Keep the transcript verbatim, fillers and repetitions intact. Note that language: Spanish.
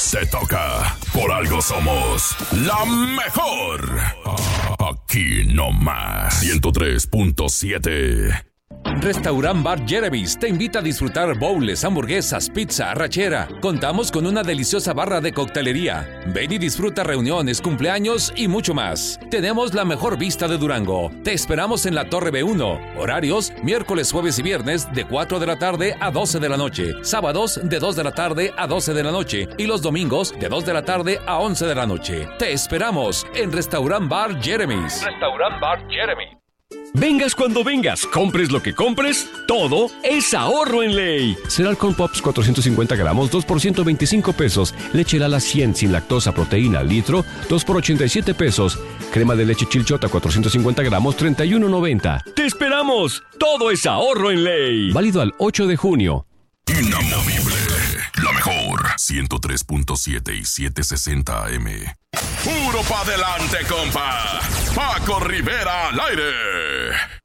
Te toca. Por algo somos la mejor. Aquí nomás. ciento tres punto siete. Restaurant Bar Jeremy's te invita a disfrutar bowls, hamburguesas, pizza, arrachera. Contamos con una deliciosa barra de coctelería. Ven y disfruta reuniones, cumpleaños y mucho más. Tenemos la mejor vista de Durango. Te esperamos en la Torre B uno. Horarios: miércoles, jueves y viernes de cuatro de la tarde a doce de la noche. Sábados de dos de la tarde a doce de la noche. Y los domingos de dos de la tarde a once de la noche. Te esperamos en Restaurant Bar Jeremy's. Restaurant Bar Jeremy. Vengas cuando vengas, compres lo que compres, todo es ahorro en Ley. Cereal Corn Pops cuatrocientos cincuenta gramos, dos por ciento veinticinco pesos. Leche Lala cien sin lactosa proteína al litro, dos por ochenta y siete pesos. Crema de leche Chilchota cuatrocientos cincuenta gramos, treinta y uno noventa. ¡Te esperamos! Todo es ahorro en Ley. Válido al ocho de junio. Inamovible. La mejor. ciento tres punto siete y setecientos sesenta A M. Puro pa' adelante, compa. Paco Rivera al aire.